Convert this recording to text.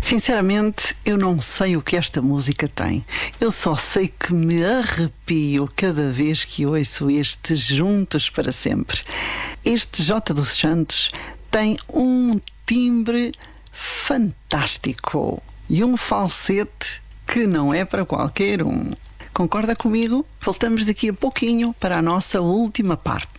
Sinceramente, eu não sei o que esta música tem. Eu só sei que me arrepio cada vez que ouço este Juntos para Sempre. Este J dos Santos tem um timbre fantástico e um falsete que não é para qualquer um. Concorda comigo? Voltamos daqui a pouquinho para a nossa última parte.